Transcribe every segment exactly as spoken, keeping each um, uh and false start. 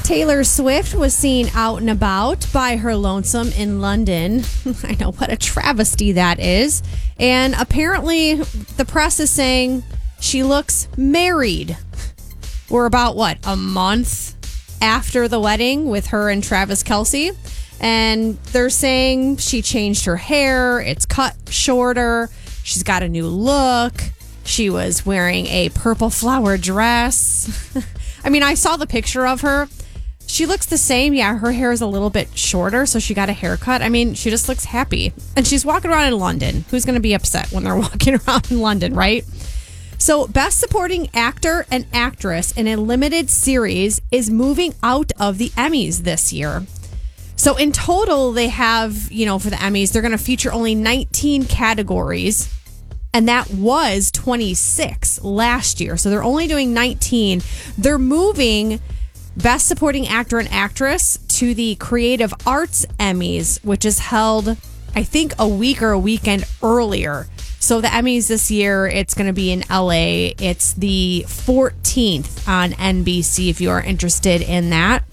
Taylor Swift was seen out and about by her lonesome in London. I know, what a travesty that is. And apparently the press is saying she looks married. We're about, what, a month after the wedding with her and Travis Kelce. And they're saying she changed her hair. It's cut shorter. She's got a new look. She was wearing a purple flower dress. I mean, I saw the picture of her. She looks the same. Yeah, her hair is a little bit shorter, so she got a haircut. I mean, she just looks happy. And she's walking around in London. Who's going to be upset when they're walking around in London, right? So, Best Supporting Actor and Actress in a Limited Series is moving out of the Emmys this year. So, in total, they have, you know, for the Emmys, they're going to feature only nineteen categories. And that was twenty-six last year. So, they're only doing nineteen. They're moving Best Supporting Actor and Actress to the Creative Arts Emmys, which is held, I think, a week or a weekend earlier. So the Emmys this year, it's going to be in L A. It's the fourteenth on N B C if you are interested in that.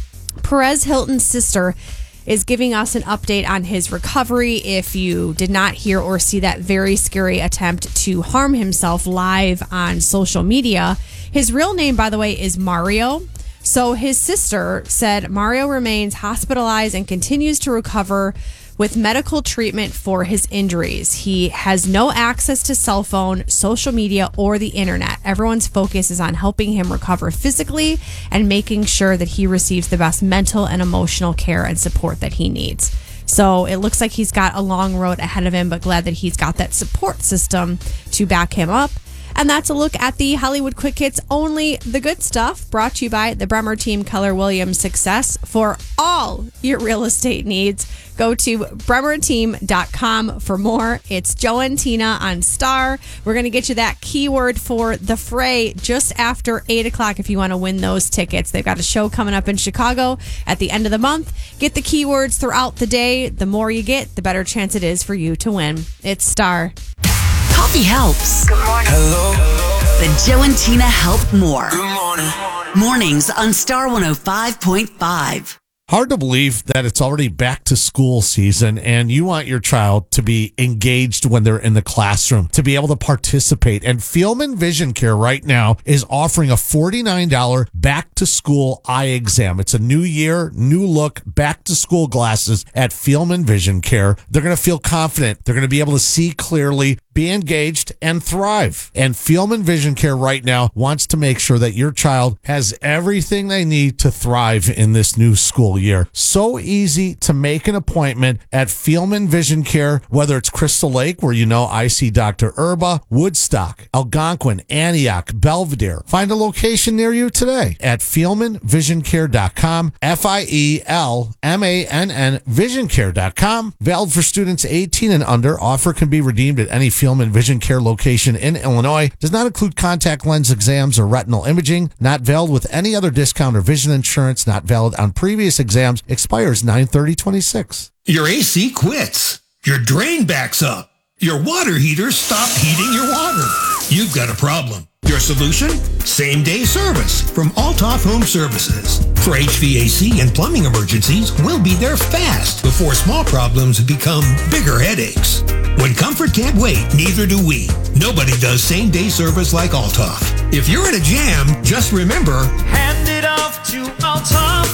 Perez Hilton's sister is giving us an update on his recovery. If you did not hear or see that very scary attempt to harm himself live on social media, his real name, by the way, is Mario. So his sister said Mario remains hospitalized and continues to recover with medical treatment for his injuries. He has no access to cell phone, social media, or the internet. Everyone's focus is on helping him recover physically and making sure that he receives the best mental and emotional care and support that he needs. So it looks like he's got a long road ahead of him, but glad that he's got that support system to back him up. And that's a look at the Hollywood Quick Hits Only the Good Stuff, brought to you by the Bremer Team Keller Williams Success. For all your real estate needs, go to bremer team dot com for more. It's Joe and Tina on Star. We're going to get you that keyword for The Fray just after eight o'clock if you want to win those tickets. They've got a show coming up in Chicago at the end of the month. Get the keywords throughout the day. The more you get, the better chance it is for you to win. It's Star. Coffee helps. Good morning. Hello. But Joe and Tina help more. Good morning. Mornings on Star one oh five point five. Hard to believe that it's already back to school season and you want your child to be engaged when they're in the classroom, to be able to participate. And Fielman Vision Care right now is offering a forty-nine dollars back to school eye exam. It's a new year, new look, back to school glasses at Fielman Vision Care. They're going to feel confident. They're going to be able to see clearly, be engaged, and thrive. And Fielman Vision Care right now wants to make sure that your child has everything they need to thrive in this new school year. So easy to make an appointment at Fielman Vision Care, whether it's Crystal Lake, where you know I see Doctor Erba, Woodstock, Algonquin, Antioch, Belvedere. Find a location near you today at fielman vision care dot com, F I E L M A N N vision care dot com. Valid for students eighteen and under. Offer can be redeemed at any Fielman Vision Care location in Illinois. Does not include contact lens exams or retinal imaging. Not valid with any other discount or vision insurance. Not valid on previous exams. Expires nine thirty twenty-six. Your A C quits. Your drain backs up. Your water heater stopped heating your water. You've got a problem. Your solution? Same-day service from Altoff Home Services. For H V A C and plumbing emergencies, we'll be there fast before small problems become bigger headaches. When comfort can't wait, neither do we. Nobody does same-day service like Altoff. If you're in a jam, just remember, hand it off to Altoff.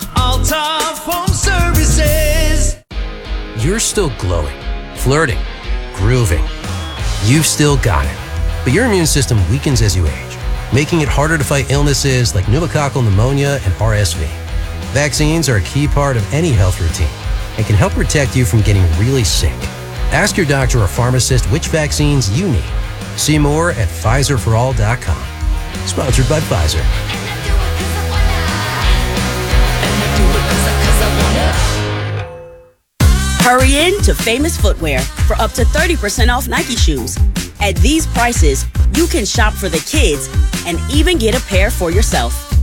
Altoff Home Services. You're still glowing, flirting, grooving. You've still got it. But your immune system weakens as you age, making it harder to fight illnesses like pneumococcal pneumonia and R S V. Vaccines are a key part of any health routine and can help protect you from getting really sick. Ask your doctor or pharmacist which vaccines you need. See more at Pfizer for all dot com. Sponsored by Pfizer. Hurry in to Famous Footwear for up to thirty percent off Nike shoes. At these prices, you can shop for the kids and even get a pair for yourself.